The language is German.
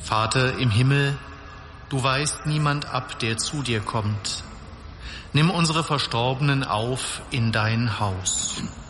Vater im Himmel, du weist niemand ab, der zu dir kommt. Nimm unsere Verstorbenen auf in dein Haus.